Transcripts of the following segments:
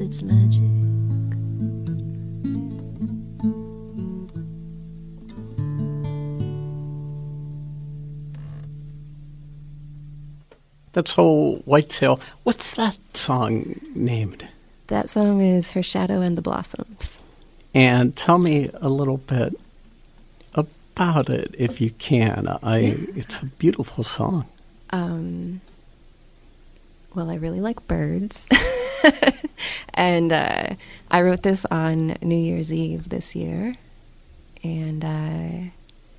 its magic. That's Old Whitetail. What's that song named? That song is Her Shadow and the Blossoms. And tell me a little bit about it, if you can. It's a beautiful song. Well, I really like birds. And I wrote this on New Year's Eve this year. And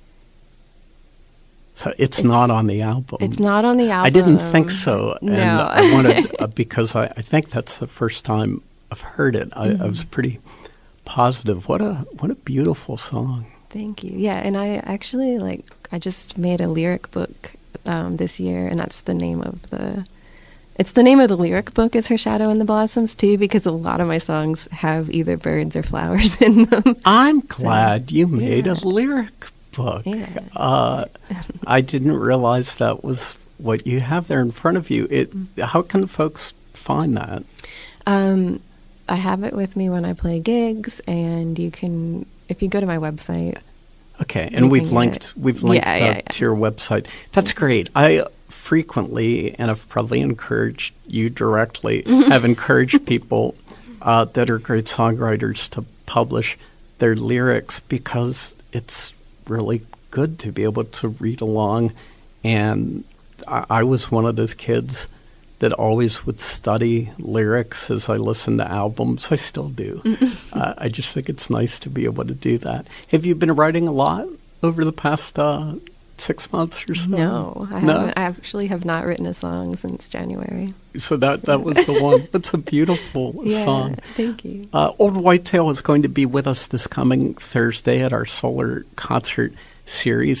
so it's not on the album. It's not on the album. I didn't think so. No. And I wanted, because I think that's the first time I've heard it. I was pretty positive. What a beautiful song. Thank you. Yeah, and I actually, I just made a lyric book this year, and that's the name of the... It's the name of the lyric book is Her Shadow and the Blossoms, too, because a lot of my songs have either birds or flowers in them. I'm glad you made a lyric book. Yeah. I didn't realize that was what you have there in front of you. How can folks find that? I have it with me when I play gigs, and you can, if you go to my website. Okay, and we've linked to your website. That's great. I frequently, and I've probably encouraged you directly, have encouraged people that are great songwriters to publish their lyrics, because it's really good to be able to read along. And I was one of those kids that always would study lyrics as I listened to albums. I still do. I just think it's nice to be able to do that. Have you been writing a lot over the past 6 months or so? No, I haven't. I actually have not written a song since January. So that was the one. It's a beautiful song. Thank you. Old Whitetail is going to be with us this coming Thursday at our Solar Concert Series.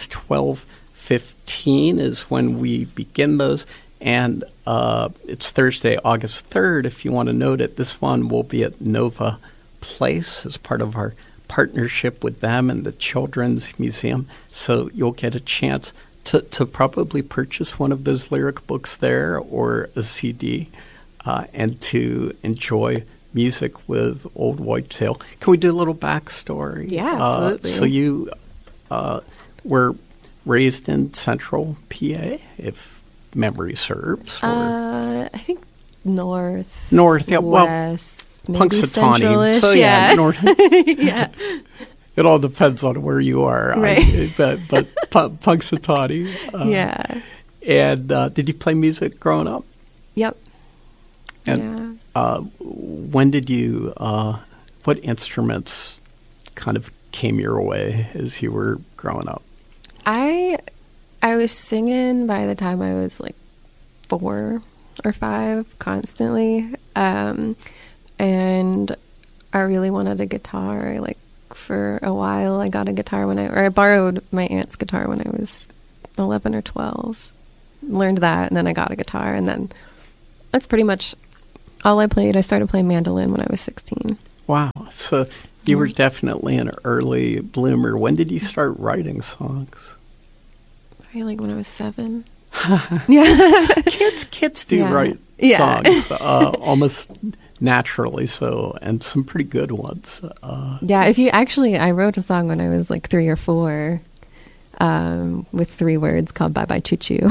12:15 is when we begin those. And it's Thursday, August 3rd, if you want to note it. This one will be at Nova Place as part of our partnership with them and the Children's Museum. So you'll get a chance to probably purchase one of those lyric books there, or a CD, and to enjoy music with Old Whitetail. Can we do a little backstory? Yeah, absolutely. So you were raised in Central PA, if memory serves? I think north, yeah, west, maybe Punxsutawney. central-ish. So north. Yeah. It all depends on where you are. Right. But Punxsutawney. Yeah. And did you play music growing up? Yep. And when did you, what instruments kind of came your way as you were growing up? I was singing by the time I was 4 or 5 constantly. And I really wanted a guitar. For a while, I got a guitar I borrowed my aunt's guitar when I was 11 or 12. Learned that, and then I got a guitar. And then that's pretty much all I played. I started playing mandolin when I was 16. Wow. So you were definitely an early bloomer. When did you start writing songs? Probably when I was 7. Yeah. Kids do write songs almost naturally, so, and some pretty good ones. I wrote a song when I was 3 or 4 with 3 words called Bye Bye Choo Choo.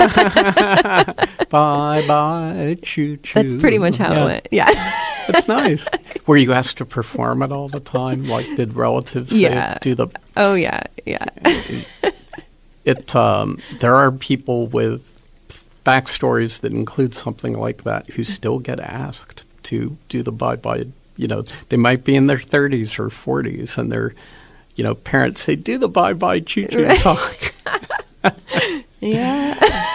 Bye Bye Choo Choo. That's pretty much how it went. Yeah. That's nice. Were you asked to perform it all the time? Did relatives say, do the... Oh, yeah, yeah. There are people with backstories that include something like that who still get asked to do the bye-bye. They might be in their 30s or 40s, and their, parents say, do the bye-bye choo-choo song. Yeah.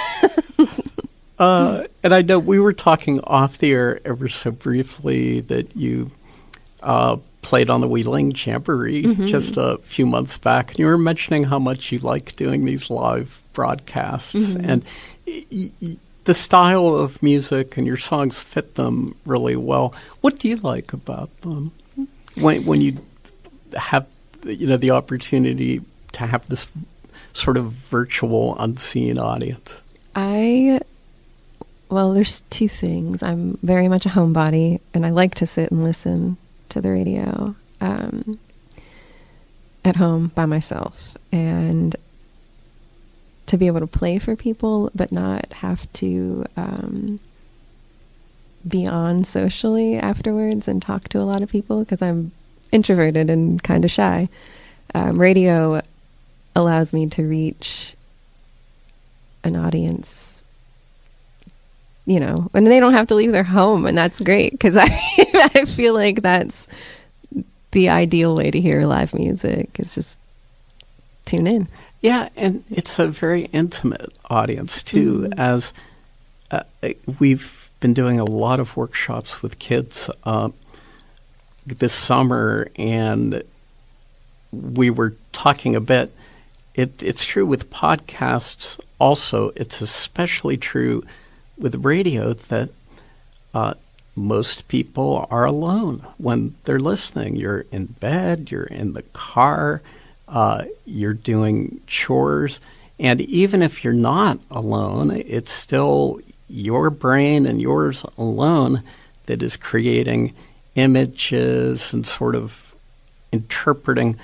And I know we were talking off the air ever so briefly that you played on the Wheeling Jamboree just a few months back, and you were mentioning how much you like doing these live broadcasts, and the style of music and your songs fit them really well. What do you like about them when you have the opportunity to have this sort of virtual, unseen audience? Well, there's two things. I'm very much a homebody, and I like to sit and listen to the radio at home by myself, and to be able to play for people but not have to be on socially afterwards and talk to a lot of people because I'm introverted and kind of shy. Radio allows me to reach an audience, you know, and they don't have to leave their home, and that's great because I feel like that's the ideal way to hear live music is just tune in. Yeah, and it's a very intimate audience too, as we've been doing a lot of workshops with kids this summer, and we were talking a bit. It's true with podcasts also. It's especially true with radio that most people are alone when they're listening. You're in bed, you're in the car, you're doing chores. And even if you're not alone, it's still your brain and yours alone that is creating images and sort of interpreting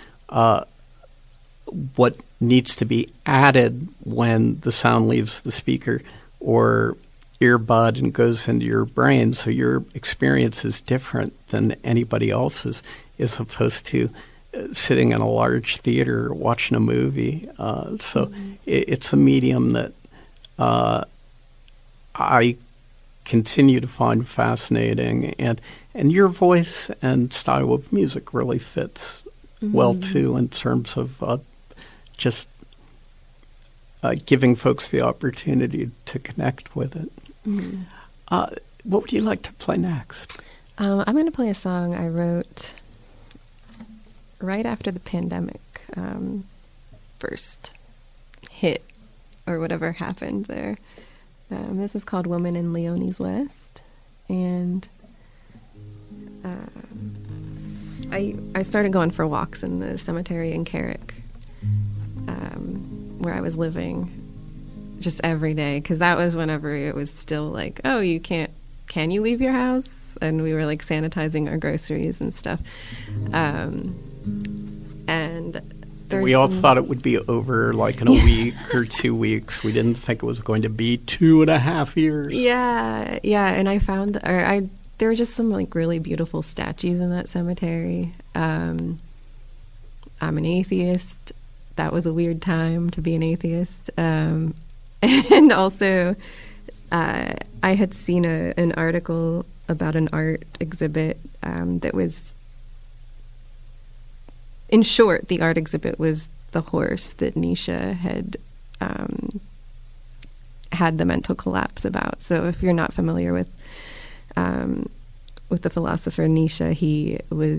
what needs to be added when the sound leaves the speaker or earbud and goes into your brain. So your experience is different than anybody else's, as opposed to sitting in a large theater watching a movie. It's a medium that I continue to find fascinating, and your voice and style of music really fits well too, in terms of just giving folks the opportunity to connect with it. What would you like to play next? I'm going to play a song I wrote right after the pandemic first hit, or whatever happened there. This is called Woman in Leonie's West, and I started going for walks in the cemetery in Carrick, where I was living, just every day, because that was whenever it was still like, oh, can you leave your house? And we were like sanitizing our groceries and stuff. And we all thought it would be over like in a week or 2 weeks. We didn't think it was going to be 2.5 years. Yeah. And I found, there were just some like really beautiful statues in that cemetery. I'm an atheist. That was a weird time to be an atheist. And also, I had seen an article about an art exhibit that was, in short, the art exhibit was the horse that Nietzsche had had the mental collapse about. So if you're not familiar with the philosopher Nietzsche, he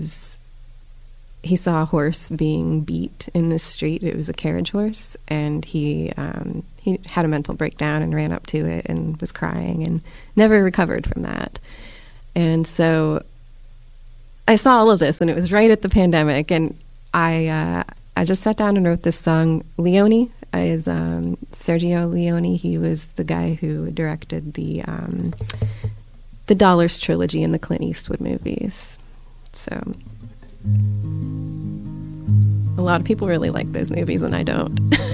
saw a horse being beat in the street. It was a carriage horse, and he had a mental breakdown and ran up to it and was crying and never recovered from that. And so I saw all of this, and it was right at the pandemic, and I just sat down and wrote this song. Leone is Sergio Leone. He was the guy who directed the Dollars trilogy and the Clint Eastwood movies. So a lot of people really like those movies, and I don't.